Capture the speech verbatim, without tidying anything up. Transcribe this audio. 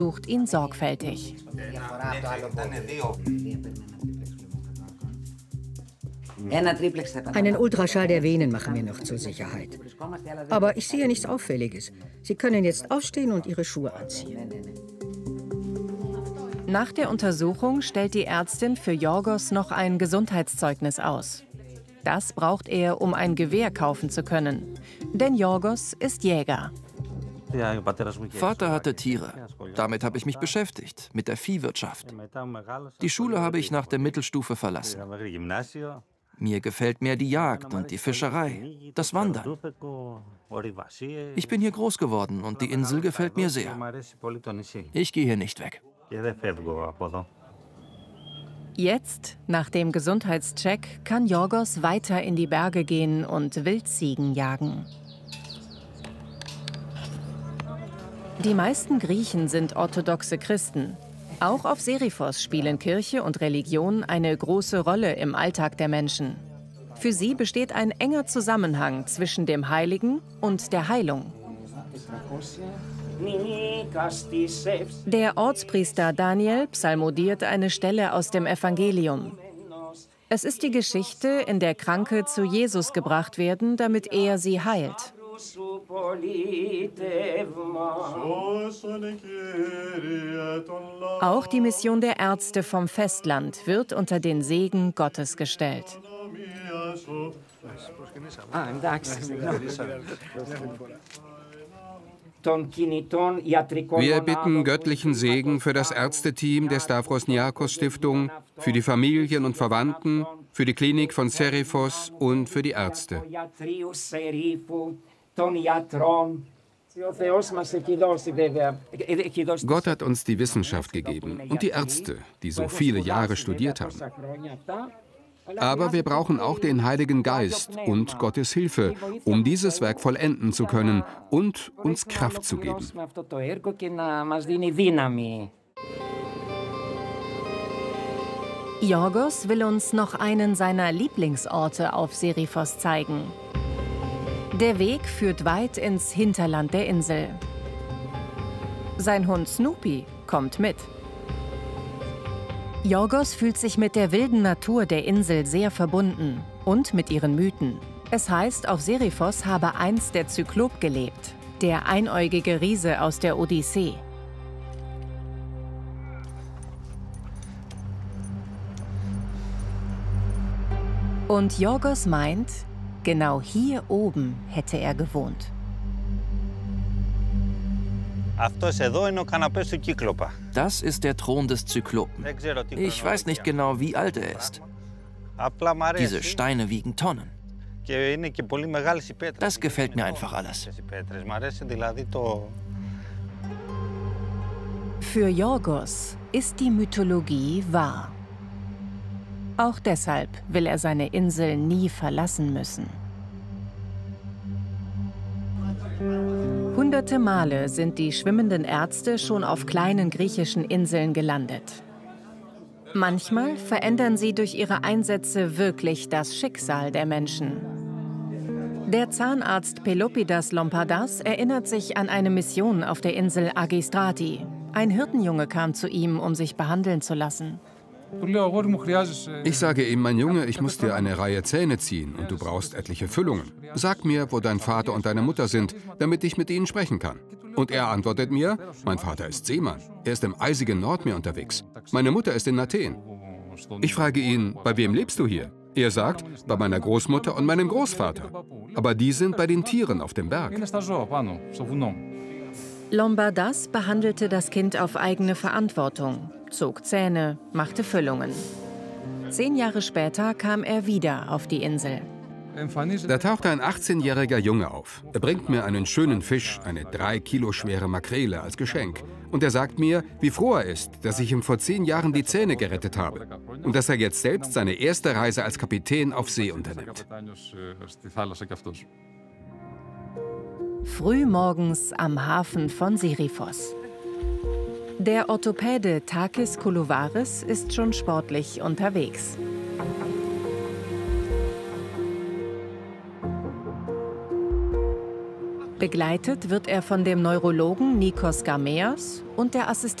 Sucht ihn sorgfältig. Einen Ultraschall der Venen machen wir noch zur Sicherheit. Aber ich sehe nichts Auffälliges. Sie können jetzt aufstehen und Ihre Schuhe anziehen. Nach der Untersuchung stellt die Ärztin für Yorgos noch ein Gesundheitszeugnis aus. Das braucht er, um ein Gewehr kaufen zu können. Denn Yorgos ist Jäger. Vater hatte Tiere. Damit habe ich mich beschäftigt, mit der Viehwirtschaft. Die Schule habe ich nach der Mittelstufe verlassen. Mir gefällt mehr die Jagd und die Fischerei, das Wandern. Ich bin hier groß geworden und die Insel gefällt mir sehr. Ich gehe hier nicht weg. Jetzt, nach dem Gesundheitscheck, kann Yorgos weiter in die Berge gehen und Wildziegen jagen. Die meisten Griechen sind orthodoxe Christen. Auch auf Seriphos spielen Kirche und Religion eine große Rolle im Alltag der Menschen. Für sie besteht ein enger Zusammenhang zwischen dem Heiligen und der Heilung. Der Ortspriester Daniel psalmodiert eine Stelle aus dem Evangelium. Es ist die Geschichte, in der Kranke zu Jesus gebracht werden, damit er sie heilt. Auch die Mission der Ärzte vom Festland wird unter den Segen Gottes gestellt. Wir bitten göttlichen Segen für das Ärzteteam der Stavros Niarchos Stiftung, für die Familien und Verwandten, für die Klinik von Seriphos und für die Ärzte. Gott hat uns die Wissenschaft gegeben und die Ärzte, die so viele Jahre studiert haben. Aber wir brauchen auch den Heiligen Geist und Gottes Hilfe, um dieses Werk vollenden zu können und uns Kraft zu geben. Yorgos will uns noch einen seiner Lieblingsorte auf Seriphos zeigen. Der Weg führt weit ins Hinterland der Insel. Sein Hund Snoopy kommt mit. Yorgos fühlt sich mit der wilden Natur der Insel sehr verbunden und mit ihren Mythen. Es heißt, auf Seriphos habe einst der Zyklop gelebt, der einäugige Riese aus der Odyssee. Und Yorgos meint, genau hier oben hätte er gewohnt. Das ist der Thron des Zyklopen. Ich weiß nicht genau, wie alt er ist. Diese Steine wiegen Tonnen. Das gefällt mir einfach alles. Für Yorgos ist die Mythologie wahr. Auch deshalb will er seine Insel nie verlassen müssen. Hunderte Male sind die schwimmenden Ärzte schon auf kleinen griechischen Inseln gelandet. Manchmal verändern sie durch ihre Einsätze wirklich das Schicksal der Menschen. Der Zahnarzt Pelopidas Lompardas erinnert sich an eine Mission auf der Insel Agistrati. Ein Hirtenjunge kam zu ihm, um sich behandeln zu lassen. Ich sage ihm, mein Junge, ich muss dir eine Reihe Zähne ziehen und du brauchst etliche Füllungen. Sag mir, wo dein Vater und deine Mutter sind, damit ich mit ihnen sprechen kann. Und er antwortet mir, mein Vater ist Seemann. Er ist im eisigen Nordmeer unterwegs. Meine Mutter ist in Athen. Ich frage ihn, bei wem lebst du hier? Er sagt, bei meiner Großmutter und meinem Großvater. Aber die sind bei den Tieren auf dem Berg. Lombardas behandelte das Kind auf eigene Verantwortung, zog Zähne, machte Füllungen. Zehn Jahre später kam er wieder auf die Insel. Da taucht ein achtzehnjähriger Junge auf. Er bringt mir einen schönen Fisch, eine drei Kilo schwere Makrele als Geschenk. Und er sagt mir, wie froh er ist, dass ich ihm vor zehn Jahren die Zähne gerettet habe. Und dass er jetzt selbst seine erste Reise als Kapitän auf See unternimmt. Frühmorgens am Hafen von Seriphos. Der Orthopäde Takis Koulouvaris ist schon sportlich unterwegs. Begleitet wird er von dem Neurologen Nikos Gameas und der Assistentin